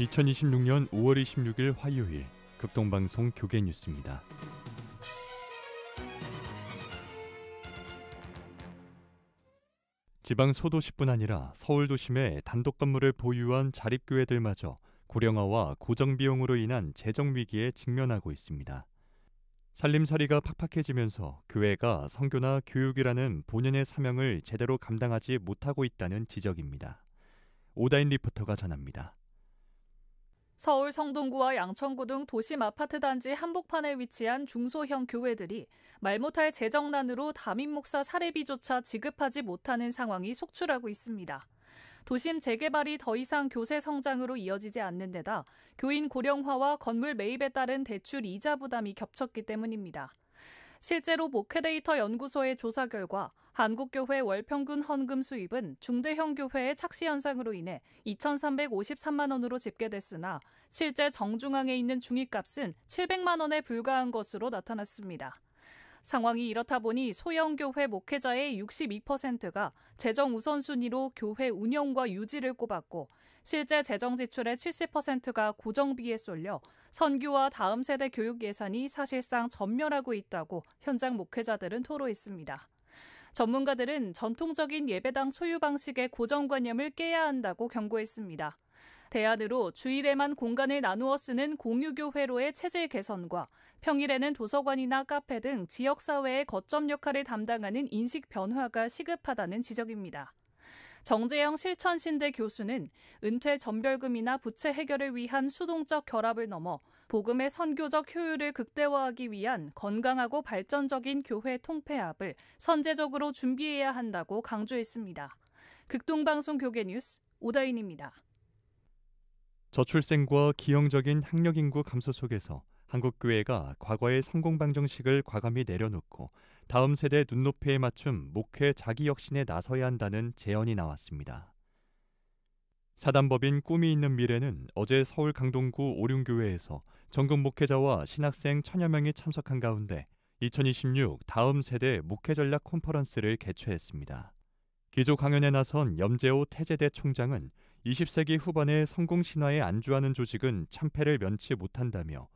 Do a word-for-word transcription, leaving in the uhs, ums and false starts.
이천이십육 년 오월 이십육일 화요일 극동방송 교계뉴스입니다. 지방 소도시뿐 아니라 서울 도심에 단독 건물을 보유한 자립교회들마저 고령화와 고정비용으로 인한 재정 위기에 직면하고 있습니다. 살림살이가 팍팍해지면서 교회가 선교나 교육이라는 본연의 사명을 제대로 감당하지 못하고 있다는 지적입니다. 오다인 리포터가 전합니다. 서울 성동구와 양천구 등 도심 아파트 단지 한복판에 위치한 중소형 교회들이 말 못할 재정난으로 담임 목사 사례비조차 지급하지 못하는 상황이 속출하고 있습니다. 도심 재개발이 더 이상 교세 성장으로 이어지지 않는 데다 교인 고령화와 건물 매입에 따른 대출 이자 부담이 겹쳤기 때문입니다. 실제로 목회데이터 연구소의 조사 결과 한국교회 월평균 헌금 수입은 중대형 교회의 착시 현상으로 인해 이천삼백오십삼만 원으로 집계됐으나 실제 정중앙에 있는 중위값은 칠백만 원에 불과한 것으로 나타났습니다. 상황이 이렇다 보니 소형 교회 목회자의 육십이 퍼센트가 재정 우선순위로 교회 운영과 유지를 꼽았고 실제 재정 지출의 칠십 퍼센트가 고정비에 쏠려 선교와 다음 세대 교육 예산이 사실상 전멸하고 있다고 현장 목회자들은 토로했습니다. 전문가들은 전통적인 예배당 소유 방식의 고정관념을 깨야 한다고 경고했습니다. 대안으로 주일에만 공간을 나누어 쓰는 공유교회로의 체질 개선과 평일에는 도서관이나 카페 등 지역사회의 거점 역할을 담당하는 인식 변화가 시급하다는 지적입니다. 정재영 실천신대 교수는 은퇴 전별금이나 부채 해결을 위한 수동적 결합을 넘어 복음의 선교적 효율을 극대화하기 위한 건강하고 발전적인 교회 통폐합을 선제적으로 준비해야 한다고 강조했습니다. 극동방송 교계뉴스 오다인입니다. 저출생과 기형적인 학력 인구 감소 속에서 한국교회가 과거의 성공 방정식을 과감히 내려놓고 다음 세대 눈높이에 맞춘 목회 자기혁신에 나서야 한다는 제언이 나왔습니다. 사단법인 꿈이 있는 미래는 어제 서울 강동구 오륜교회에서 전국 목회자와 신학생 천여 명이 참석한 가운데 이천이십육 다음 세대 목회 전략 컨퍼런스를 개최했습니다. 기조 강연에 나선 염재호 태제대 총장은 이십 세기 후반의 성공 신화에 안주하는 조직은 참패를 면치 못한다며